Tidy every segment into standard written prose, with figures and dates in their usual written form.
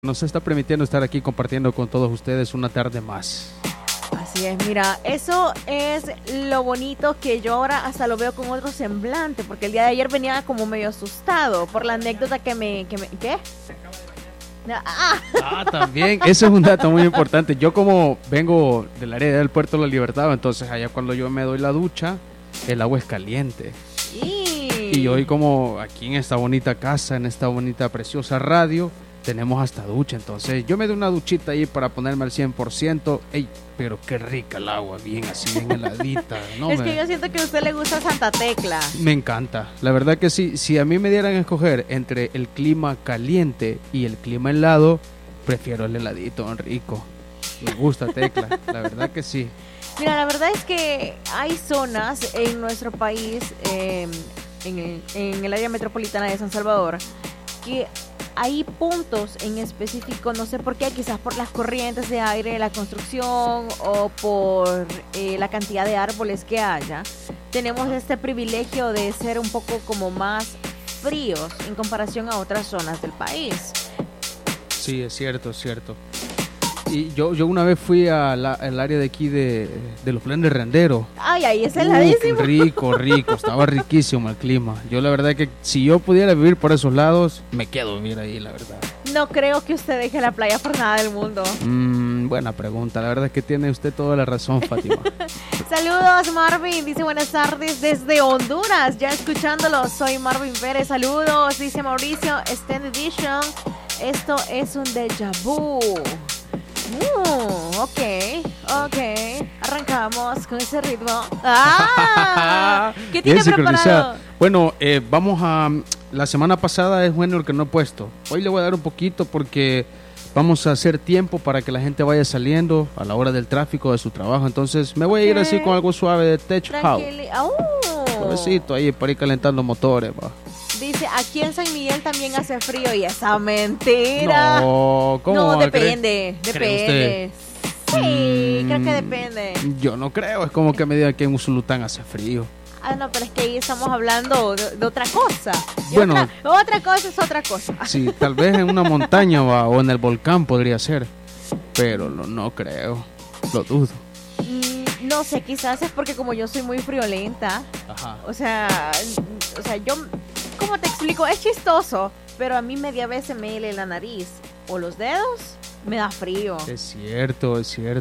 Nos está permitiendo estar aquí compartiendo con todos ustedes una tarde más. Así es, mira, eso es lo bonito, que yo ahora hasta lo veo con otro semblante, porque el día de ayer venía como medio asustado por la anécdota ¿qué? También, eso es un dato muy importante. Yo como vengo del área del Puerto de la Libertad, entonces allá cuando yo me doy la ducha, el agua es caliente. Y hoy como aquí en esta bonita casa, en esta bonita, preciosa radio, tenemos hasta ducha, entonces yo me doy una duchita ahí para ponerme al 100%. ¡Ey! Pero qué rica el agua, bien así, bien heladita. No, es que yo siento que a usted le gusta Santa Tecla. Me encanta, la verdad que sí. Si a mí me dieran a escoger entre el clima caliente y el clima helado, prefiero el heladito, rico. Me gusta Tecla, la verdad que sí. Mira, la verdad es que hay zonas en nuestro país, en el área metropolitana de San Salvador, que hay puntos en específico, no sé por qué, quizás por las corrientes de aire de la construcción o por la cantidad de árboles que haya, tenemos este privilegio de ser un poco como más fríos en comparación a otras zonas del país. Sí, es cierto, es cierto. Y yo una vez fui al área de aquí de los Planes de Rendero. Ay, ahí es heladísimo. Rico, estaba riquísimo el clima. Yo la verdad que si yo pudiera vivir por esos lados, me quedo a vivir ahí, la verdad. No creo que usted deje la playa por nada del mundo. Buena pregunta, la verdad es que tiene usted toda la razón, Fátima. Saludos, Marvin, dice buenas tardes desde Honduras, ya escuchándolo, soy Marvin Pérez, saludos, dice Mauricio, Extended Edition, esto es un déjà vu. Ok, arrancamos con ese ritmo. ¿Qué tiene preparado? Bueno, vamos a... La semana pasada es bueno el que no he puesto. Hoy le voy a dar un poquito porque vamos a hacer tiempo para que la gente vaya saliendo a la hora del tráfico de su trabajo. Entonces me voy a ir así con algo suave de Tech House. Suavecito ahí para ir calentando motores, va. Dice, aquí en San Miguel también hace frío y esa mentira. No, ¿cómo? No, depende. Sí, creo que depende. Yo no creo, es como que me digan que en Usulután hace frío. No, pero es que ahí estamos hablando de otra cosa. Bueno, otra cosa es otra cosa. Sí, tal vez en una montaña o en el volcán podría ser, pero no creo, lo dudo. No sé, quizás es porque como yo soy muy friolenta. Ajá. O sea, yo, ¿cómo te explico? Es chistoso, pero a mí media vez se me hele la nariz o los dedos, me da frío. Es cierto.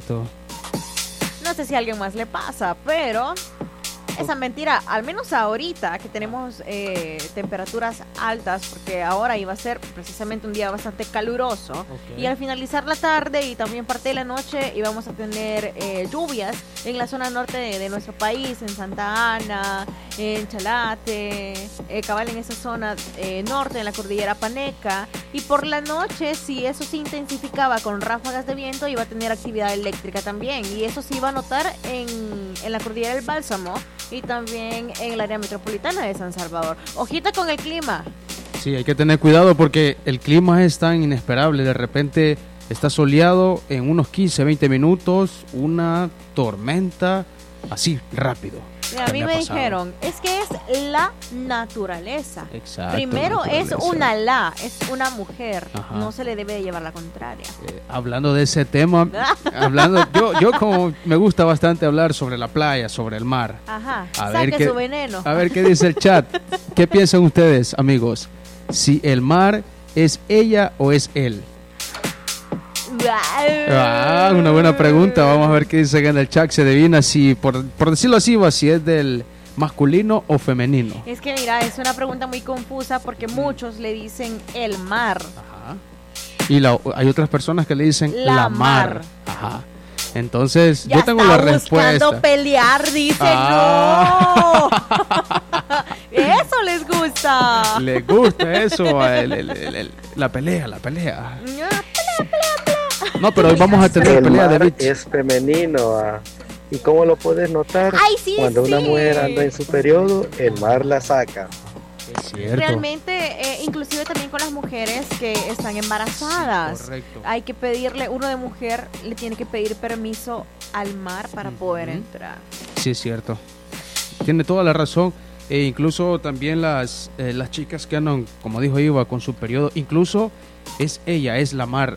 No sé si a alguien más le pasa, pero esa mentira, al menos ahorita que tenemos temperaturas altas, porque ahora iba a ser precisamente un día bastante caluroso, y al finalizar la tarde y también parte de la noche íbamos a tener lluvias en la zona norte de nuestro país, en Santa Ana, en Chalate, cabal en esa zona norte, en la cordillera Paneca, y por la noche, si eso se intensificaba con ráfagas de viento, iba a tener actividad eléctrica también, y eso se iba a notar en la cordillera del Bálsamo y también en el área metropolitana de San Salvador. Ojita con el clima. Sí, hay que tener cuidado porque el clima es tan inesperable. De repente está soleado, en unos 15, 20 minutos, una tormenta, así, rápido. Mira, a mí me dijeron, es que es la naturaleza. Exacto. Primero naturaleza. Es una mujer. Ajá. No se le debe de llevar la contraria. Hablando de ese tema, yo como me gusta bastante hablar sobre la playa, sobre el mar. Ajá, saque su veneno. A ver qué dice el chat. ¿Qué piensan ustedes, amigos? Si el mar es ella o es él. Una buena pregunta. Vamos a ver qué dice en el chat. Se adivina si, por decirlo así, si es del masculino o femenino. Es que mira, es una pregunta muy confusa porque muchos le dicen el mar. Ajá. Y hay otras personas que le dicen la mar. Ajá. Entonces, ya yo tengo la respuesta. Buscando pelear, dice no. Eso les gusta. Les gusta eso, la pelea. No, pero hoy vamos a tener pelea de bitch. Es femenino. ¿Y cómo lo puedes notar? Ay, sí, cuando una mujer anda en su periodo, el mar la saca. Es cierto. Realmente, inclusive también con las mujeres que están embarazadas. Sí, correcto. Hay que pedirle, uno de mujer le tiene que pedir permiso al mar para poder entrar. Sí, es cierto. Tiene toda la razón. E incluso también las chicas que andan, como dijo Iva, con su periodo, incluso es ella, es la mar,